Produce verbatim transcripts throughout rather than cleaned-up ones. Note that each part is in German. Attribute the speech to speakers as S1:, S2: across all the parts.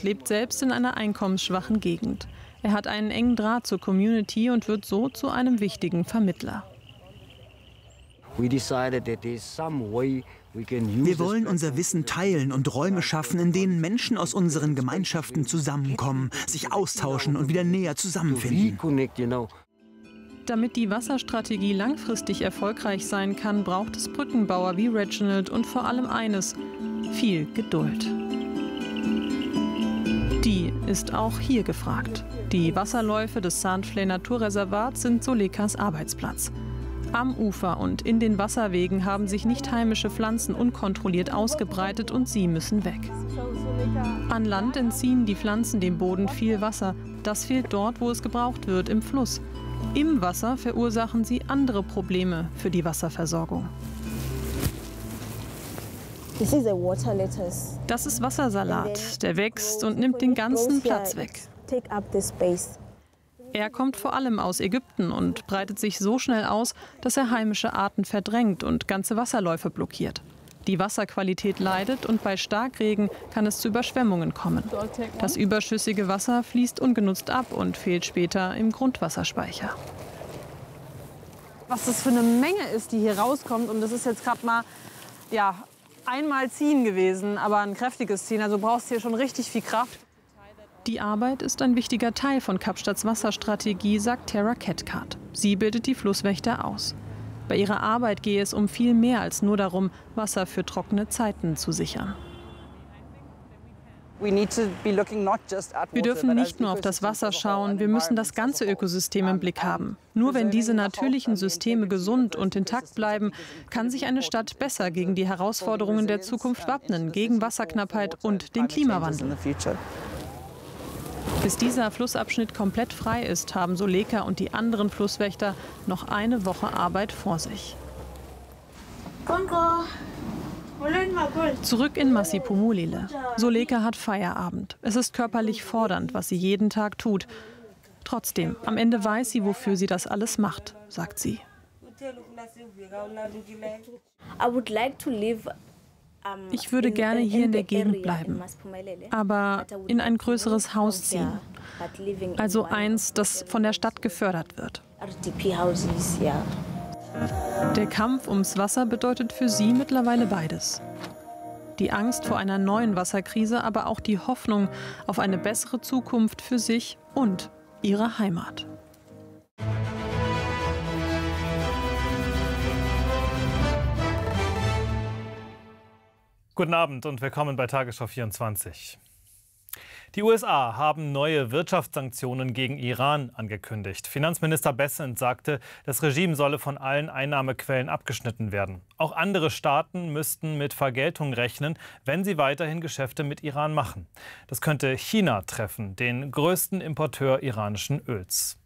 S1: lebt selbst in einer einkommensschwachen Gegend. Er hat einen engen Draht zur Community und wird so zu einem wichtigen Vermittler.
S2: Wir wollen unser Wissen teilen und Räume schaffen, in denen Menschen aus unseren Gemeinschaften zusammenkommen, sich austauschen und wieder näher zusammenfinden.
S1: Damit die Wasserstrategie langfristig erfolgreich sein kann, braucht es Brückenbauer wie Reginald und vor allem eines: viel Geduld. Die ist auch hier gefragt. Die Wasserläufe des Sandflay Naturreservats sind Solekas Arbeitsplatz. Am Ufer und in den Wasserwegen haben sich nicht heimische Pflanzen unkontrolliert ausgebreitet und sie müssen weg. An Land entziehen die Pflanzen dem Boden viel Wasser. Das fehlt dort, wo es gebraucht wird, im Fluss. Im Wasser verursachen sie andere Probleme für die Wasserversorgung. Das ist Wassersalat. Der wächst und nimmt den ganzen Platz weg. Er kommt vor allem aus Ägypten und breitet sich so schnell aus, dass er heimische Arten verdrängt und ganze Wasserläufe blockiert. Die Wasserqualität leidet und bei Starkregen kann es zu Überschwemmungen kommen. Das überschüssige Wasser fließt ungenutzt ab und fehlt später im Grundwasserspeicher.
S3: Was das für eine Menge ist, die hier rauskommt, und das ist jetzt gerade mal ja, einmal ziehen gewesen, aber ein kräftiges Ziehen, also brauchst du hier schon richtig viel Kraft.
S1: Die Arbeit ist ein wichtiger Teil von Kapstadts Wasserstrategie, sagt Tara Cathcart. Sie bildet die Flusswächter aus. Bei ihrer Arbeit gehe es um viel mehr als nur darum, Wasser für trockene Zeiten zu sichern. Wir dürfen nicht nur auf das Wasser schauen, wir müssen das ganze Ökosystem im Blick haben. Nur wenn diese natürlichen Systeme gesund und intakt bleiben, kann sich eine Stadt besser gegen die Herausforderungen der Zukunft wappnen, gegen Wasserknappheit und den Klimawandel. Bis dieser Flussabschnitt komplett frei ist, haben Soleka und die anderen Flusswächter noch eine Woche Arbeit vor sich. Zurück in Masipumulile. Soleka hat Feierabend. Es ist körperlich fordernd, was sie jeden Tag tut. Trotzdem, am Ende weiß sie, wofür sie das alles macht, sagt sie. Ich würde gerne hier in der Gegend bleiben, aber in ein größeres Haus ziehen. Also eins, das von der Stadt gefördert wird. Der Kampf ums Wasser bedeutet für sie mittlerweile beides. Die Angst vor einer neuen Wasserkrise, aber auch die Hoffnung auf eine bessere Zukunft für sich und ihre Heimat.
S4: Guten Abend und willkommen bei Tagesschau vierundzwanzig. Die U S A haben neue Wirtschaftssanktionen gegen Iran angekündigt. Finanzminister Bessent sagte, das Regime solle von allen Einnahmequellen abgeschnitten werden. Auch andere Staaten müssten mit Vergeltung rechnen, wenn sie weiterhin Geschäfte mit Iran machen. Das könnte China treffen, den größten Importeur iranischen Öls.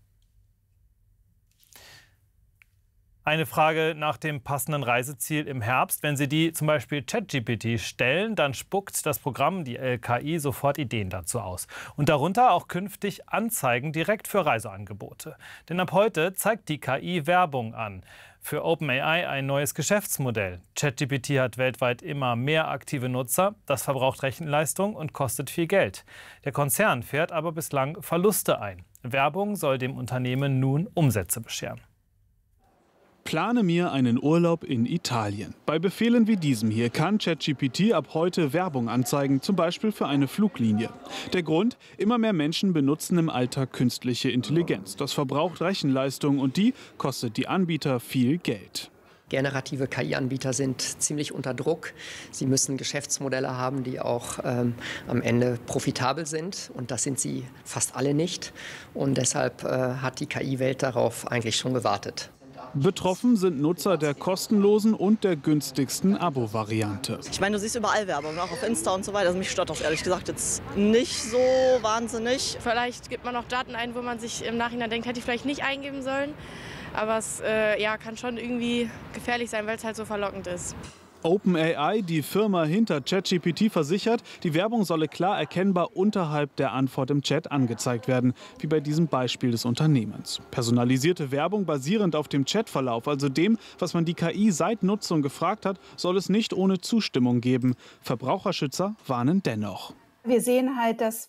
S4: Eine Frage nach dem passenden Reiseziel im Herbst. Wenn Sie die zum Beispiel ChatGPT stellen, dann spuckt das Programm, die L K I, sofort Ideen dazu aus. Und darunter auch künftig Anzeigen direkt für Reiseangebote. Denn ab heute zeigt die K I Werbung an. Für OpenAI ein neues Geschäftsmodell. ChatGPT hat weltweit immer mehr aktive Nutzer. Das verbraucht Rechenleistung und kostet viel Geld. Der Konzern fährt aber bislang Verluste ein. Werbung soll dem Unternehmen nun Umsätze bescheren.
S5: Plane mir einen Urlaub in Italien. Bei Befehlen wie diesem hier kann ChatGPT ab heute Werbung anzeigen, zum Beispiel für eine Fluglinie. Der Grund? Immer mehr Menschen benutzen im Alltag künstliche Intelligenz. Das verbraucht Rechenleistung und die kostet die Anbieter viel Geld.
S6: Generative K I-Anbieter sind ziemlich unter Druck. Sie müssen Geschäftsmodelle haben, die auch ähm, am Ende profitabel sind. Und das sind sie fast alle nicht. Und deshalb äh, hat die K I-Welt darauf eigentlich schon gewartet.
S5: Betroffen sind Nutzer der kostenlosen und der günstigsten Abo-Variante.
S7: Ich meine, du siehst überall Werbung, auch auf Insta und so weiter. Also mich stört das ehrlich gesagt jetzt nicht so wahnsinnig.
S8: Vielleicht gibt man auch Daten ein, wo man sich im Nachhinein denkt, hätte ich vielleicht nicht eingeben sollen. Aber es äh, ja, kann schon irgendwie gefährlich sein, weil es halt so verlockend ist.
S5: OpenAI, die Firma hinter ChatGPT, versichert, die Werbung solle klar erkennbar unterhalb der Antwort im Chat angezeigt werden, wie bei diesem Beispiel des Unternehmens. Personalisierte Werbung basierend auf dem Chatverlauf, also dem, was man die K I seit Nutzung gefragt hat, soll es nicht ohne Zustimmung geben. Verbraucherschützer warnen dennoch.
S9: Wir sehen halt, dass